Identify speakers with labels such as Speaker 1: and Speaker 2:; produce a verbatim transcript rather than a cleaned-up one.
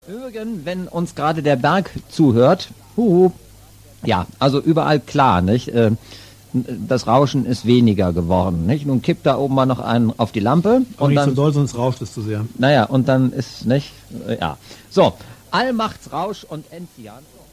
Speaker 1: Übrigens, wenn uns gerade der Berg zuhört, huhu, ja, also überall klar, nicht? Äh, Das Rauschen ist weniger geworden, nicht? Nun kippt da oben mal noch einen auf die Lampe.
Speaker 2: Auch
Speaker 1: und
Speaker 2: nicht
Speaker 1: dann,
Speaker 2: so doll, sonst rauscht es zu sehr.
Speaker 1: Naja, und dann ist, nicht? Äh, ja. So, Allmachtsrausch und Enzian.